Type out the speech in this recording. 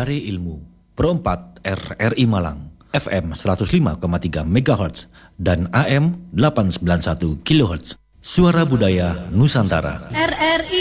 Cari Ilmu, Pro 4 RRI Malang, FM 105,3 MHz dan AM 891 kHz. Suara Budaya Nusantara. RRI